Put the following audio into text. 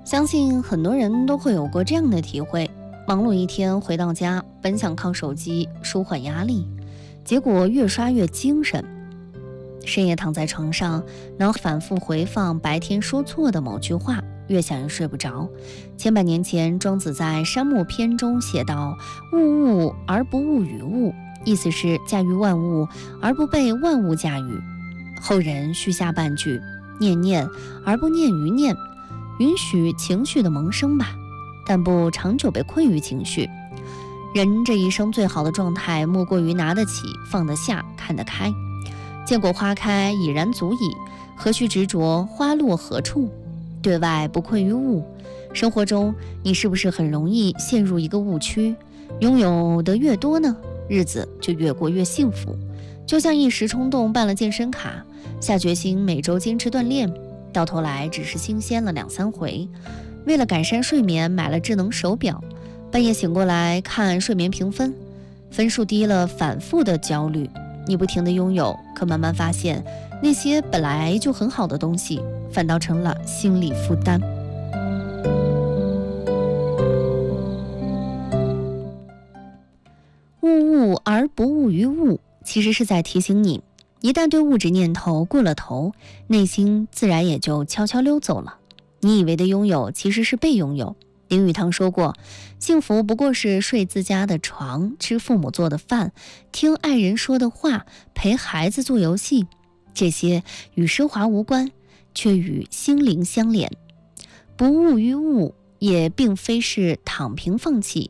相信很多人都会有过这样的体会：忙碌一天回到家，本想靠手机舒缓压力，结果越刷越精神。深夜躺在床上，脑反复回放白天说错的某句话，越想越睡不着。千百年前，庄子在《山木篇》中写道：“物物而不物与物”，意思是驾驭万物而不被万物驾驭。后人续下半句：“念念而不念于念”，允许情绪的萌生吧，但不长久被困于情绪。人这一生最好的状态，莫过于拿得起、放得下、看得开。见过花开已然足矣，何须执着花落何处？对外不困于物。生活中，你是不是很容易陷入一个误区？拥有的越多呢，日子就越过越幸福。就像一时冲动办了健身卡，下决心每周坚持锻炼，到头来只是新鲜了2-3回。为了改善睡眠，买了智能手表，半夜醒过来看睡眠评分，分数低了，反复的焦虑。你不停的拥有，可慢慢发现，那些本来就很好的东西，反倒成了心理负担。物物而不物于物，其实是在提醒你，一旦对物质念头过了头，内心自然也就悄悄溜走了。你以为的拥有，其实是被拥有。林语堂说过，幸福不过是睡自家的床，吃父母做的饭，听爱人说的话，陪孩子做游戏，这些与奢华无关，却与心灵相连。不物于物，也并非是躺平放弃，